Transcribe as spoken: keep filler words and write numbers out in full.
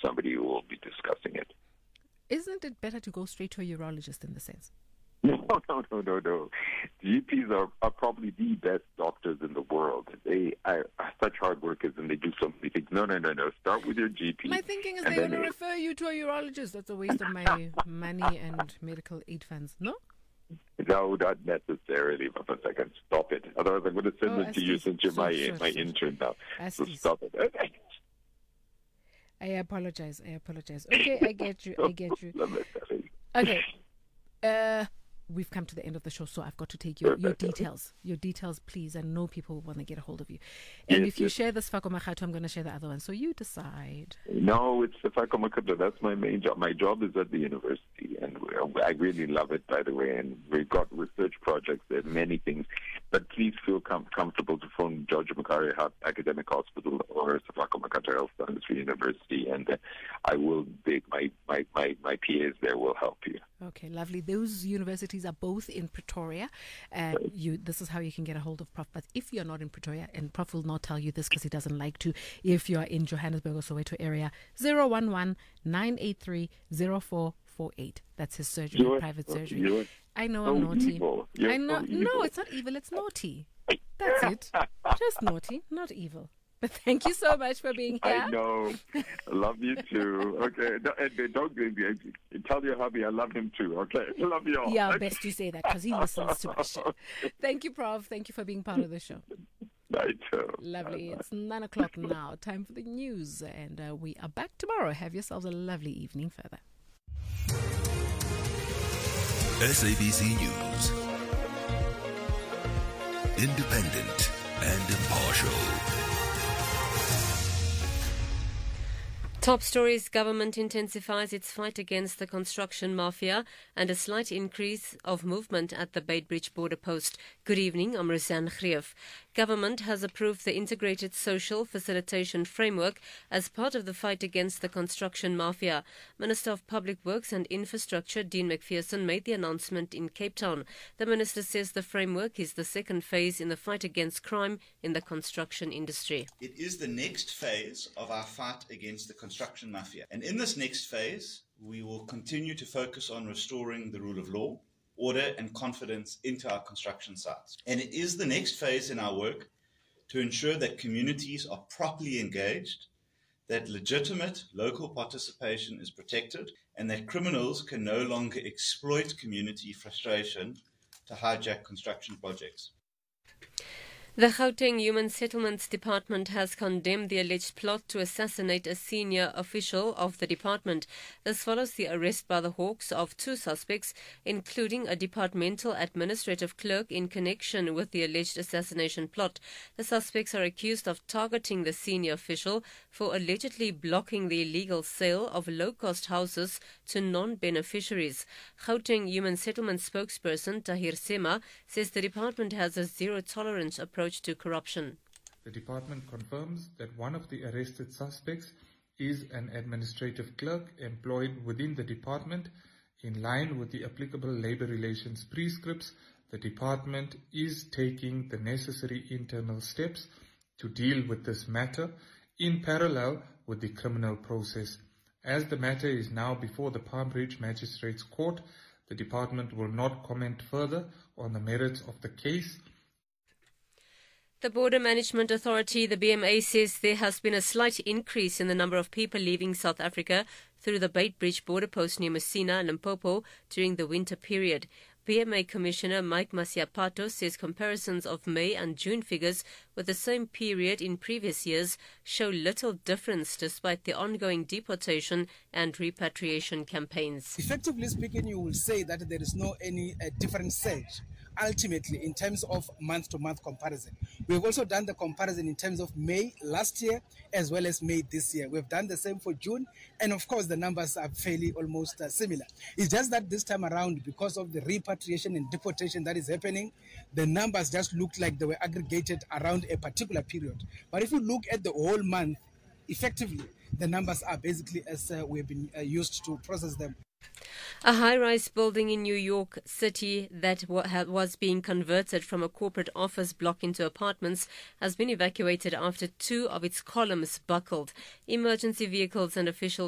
somebody who will be discussing it. Isn't it better to go straight to a urologist in the sense? No, no, no, no, no. G Ps are, are probably the best doctors in the world. They are, are such hard workers and they do so many things. No, no, no, no. Start with your G P. My thinking is they're going to refer you to a urologist. That's a waste of my money and medical aid funds. No? No, not necessarily. But a second, stop it. Otherwise, I'm going to send Oh, it to you Estes. since you're Sure, my sure, my sure. intern now. So Estes. stop it. I apologize. I apologize. Okay, I get you. I get you. Love it, darling. Okay. Uh, we've come to the end of the show, so I've got to take your, your details. Your details, please. I know people want to get a hold of you. And Yes, if you yes. share this Fako Makhato, I'm going to share the other one. So you decide. No, it's the Fako Makata. That's my main job. My job is at the university, and we- I really love it, by the way. And we've got research projects. There are many things. But please feel com- comfortable to phone George Macari Academic Hospital or Sefako Makata Health Science University, and uh, I will, they, my, my, my, my P As there will help you. Okay, lovely. Those universities are both in Pretoria. Uh, you, this is how you can get a hold of Prof. But if you're not in Pretoria, and Prof will not tell you this because he doesn't like to, if you're in Johannesburg or Soweto area, zero one one, nine eight three, zero four four eight. That's his surgery, You're- private surgery. you're I know so I'm naughty. evil. You're I know. so No, evil. it's not evil. It's naughty. That's it. Just naughty, not evil. But thank you so much for being here. I know. I love you too. Okay. No, and, uh, don't uh, tell your hubby I love him too. Okay. I love you all. Yeah, best you say that because he listens to my show. Thank you, Prof. Thank you for being part of the show. Bye too. Lovely. It's nine o'clock now. Time for the news. And uh, we are back tomorrow. Have yourselves a lovely evening further. S A B C News. Independent and impartial. Top stories: government intensifies its fight against the construction mafia and a slight increase of movement at the Beitbridge border post. Good evening, I'm Roseanne Greef. Government has approved the Integrated Social Facilitation Framework as part of the fight against the construction mafia. Minister of Public Works and Infrastructure Dean McPherson made the announcement in Cape Town. The minister says the framework is the second phase in the fight against crime in the construction industry. It is the next phase of our fight against the construction mafia. And in this next phase, we will continue to focus on restoring the rule of law, order and confidence into our construction sites. And it is the next phase in our work to ensure that communities are properly engaged, that legitimate local participation is protected, and that criminals can no longer exploit community frustration to hijack construction projects. The Gauteng Human Settlements Department has condemned the alleged plot to assassinate a senior official of the department. This follows the arrest by the Hawks of two suspects, including a departmental administrative clerk in connection with the alleged assassination plot. The suspects are accused of targeting the senior official for allegedly blocking the illegal sale of low-cost houses to non-beneficiaries. Gauteng Human Settlements spokesperson Tahir Sema says the department has a zero-tolerance approach to corruption. The department confirms that one of the arrested suspects is an administrative clerk employed within the department. In line with the applicable labor relations prescripts, the department is taking the necessary internal steps to deal with this matter in parallel with the criminal process. As the matter is now before the Palm Ridge Magistrates Court, the department will not comment further on the merits of the case. The Border Management Authority, the B M A, says there has been a slight increase in the number of people leaving South Africa through the Beitbridge border post near Messina, Limpopo, during the winter period. B M A Commissioner Mike Masiapato says comparisons of May and June figures with the same period in previous years show little difference despite the ongoing deportation and repatriation campaigns. Effectively speaking, you will say that there is no any uh, different surge ultimately in terms of month-to-month comparison. We've also done the comparison in terms of May last year as well as May this year. We've done the same for June, and of course the numbers are fairly almost uh, similar. It's just that this time around, because of the repatriation and deportation that is happening, the numbers just looked like they were aggregated around a particular period. But if you look at the whole month, effectively, the numbers are basically as uh, we've been uh, used to process them. A high-rise building in New York City that was being converted from a corporate office block into apartments has been evacuated after two of its columns buckled. Emergency vehicles and officials